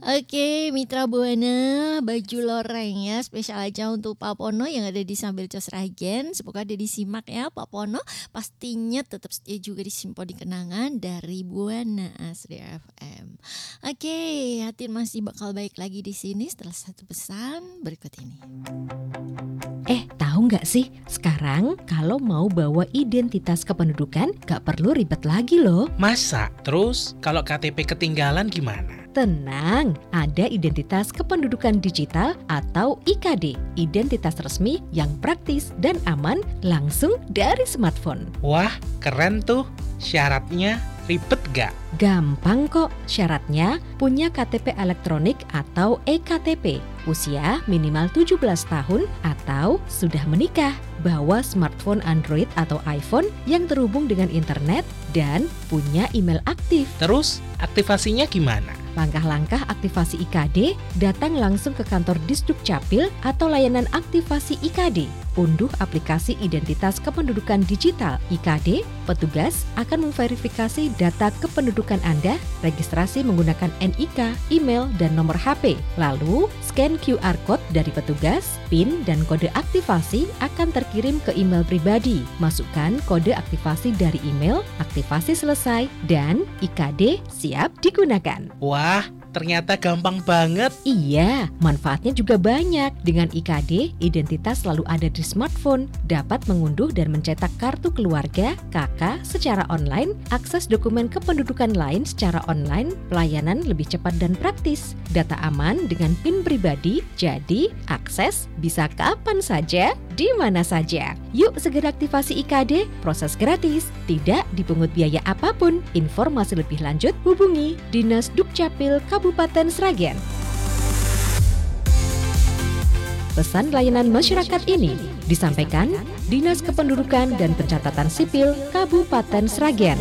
Oke, Mitra Buana, baju loreng ya, spesial aja untuk Pak Pono yang ada di Sambil Cos Ragen. Semoga ada disimak ya Pak Pono. Pastinya tetap setia juga di Simponi Kenangan dari Buana Asri FM. Oke, hati masih bakal baik lagi di sini setelah satu pesan berikut ini. Tahu nggak sih, sekarang kalau mau bawa identitas kependudukan gak perlu ribet lagi loh. Masa? Terus kalau KTP ketinggalan gimana? Tenang, ada identitas kependudukan digital atau IKD, identitas resmi yang praktis dan aman langsung dari smartphone. Wah, keren tuh. Syaratnya ribet gak? Gampang kok, syaratnya punya KTP elektronik atau EKTP, usia minimal 17 tahun atau sudah menikah, bawa smartphone Android atau iPhone yang terhubung dengan internet dan punya email aktif. Terus aktivasinya gimana? Langkah-langkah aktivasi IKD, datang langsung ke kantor Disduk Capil atau layanan aktivasi IKD. Unduh aplikasi identitas kependudukan digital IKD, petugas akan memverifikasi data kependudukan Anda, registrasi menggunakan NIK, email, dan nomor HP. Lalu, scan QR Code dari petugas, PIN dan kode aktivasi akan terkirim ke email pribadi. Masukkan kode aktivasi dari email, aktivasi selesai, dan IKD siap digunakan. Wah, ternyata gampang banget. Iya, manfaatnya juga banyak. Dengan IKD, identitas selalu ada di smartphone, dapat mengunduh dan mencetak kartu keluarga, KK secara online, akses dokumen kependudukan lain secara online, pelayanan lebih cepat dan praktis, data aman dengan PIN pribadi, jadi akses bisa kapan saja, di mana saja. Yuk segera aktivasi IKD, proses gratis, tidak dipungut biaya apapun. Informasi lebih lanjut hubungi Dinas Dukcapil Kabupaten Sragen. Pesan layanan masyarakat ini disampaikan Dinas Kependudukan dan Pencatatan Sipil Kabupaten Sragen.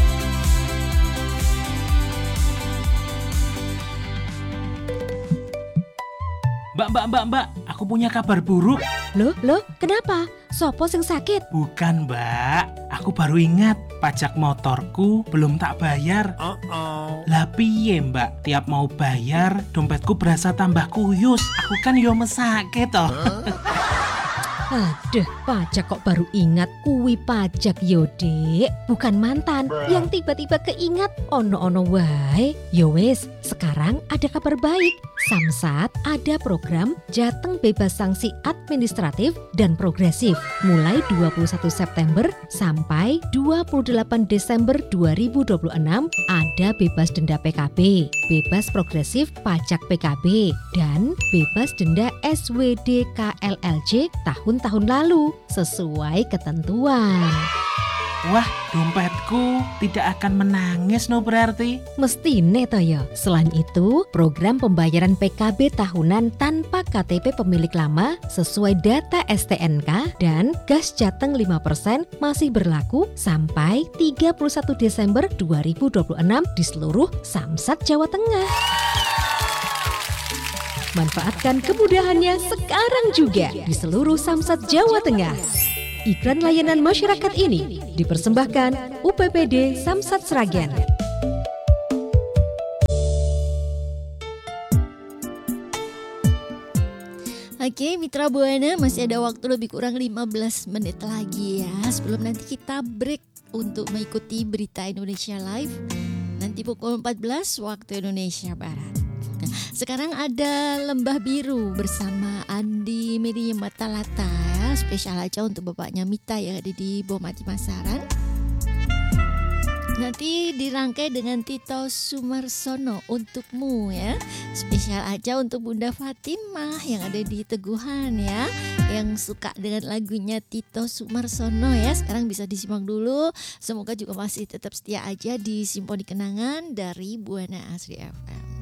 Mbak, aku punya kabar buruk. Loh, kenapa? Sopo sing sakit? Bukan, Mbak. Aku baru ingat, pajak motorku belum tak bayar. Lah piye, Mbak? Tiap mau bayar, dompetku berasa tambah kuyus. Aku kan yo mesake toh. Aduh, pajak kok baru ingat, kuwi pajak yo dek, bukan mantan yang tiba-tiba keingat ono-ono wae. Yo wes, sekarang ada kabar baik. Samsat ada program Jateng bebas sanksi administratif dan progresif mulai 21 September sampai 28 Desember 2026. Ada bebas denda PKB, bebas progresif pajak PKB, dan bebas denda SWD KLLJ tahun-tahun lalu sesuai ketentuan. Wah, dompetku tidak akan menangis no berarti. Mestine toh ya. Selain itu, program pembayaran PKB tahunan tanpa KTP pemilik lama sesuai data STNK dan gas Jateng 5% masih berlaku sampai 31 Desember 2026 di seluruh Samsat Jawa Tengah. Manfaatkan kemudahannya sekarang juga di seluruh Samsat Jawa Tengah. Iklan layanan masyarakat ini dipersembahkan UPPD Samsat Sragen. Oke, Mitra Buana, masih ada waktu lebih kurang 15 menit lagi ya sebelum nanti kita break untuk mengikuti berita Indonesia Live nanti pukul 14 waktu Indonesia Barat. Nah, sekarang ada Lembah Biru bersama Andi Miriam Matalata ya, spesial aja untuk bapaknya Mita yang ada di Bomati Masaran. Nanti dirangkai dengan Tito Sumarsono untukmu ya. Spesial aja untuk Bunda Fatimah yang ada di Teguhan ya, yang suka dengan lagunya Tito Sumarsono ya. Sekarang bisa disimak dulu. Semoga juga masih tetap setia aja di Simponi Kenangan dari Buana Asri FM.